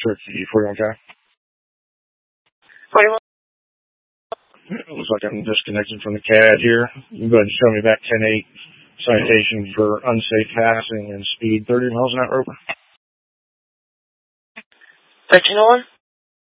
Turkey 41 guy. 41. It looks like I'm disconnected from the CAD here. You go ahead and show me back 10-8 citation for unsafe passing and speed 30 miles an hour over. 1301?